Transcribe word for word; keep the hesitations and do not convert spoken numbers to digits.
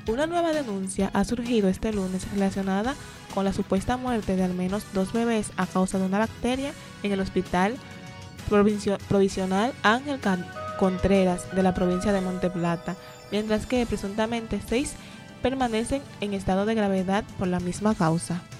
Una nueva denuncia ha surgido este lunes relacionada con la supuesta muerte de al menos dos bebés a causa de una bacteria en el Hospital Provincio- Provisional Ángel Can- Contreras de la provincia de Monte Plata, mientras que presuntamente seis permanecen en estado de gravedad por la misma causa.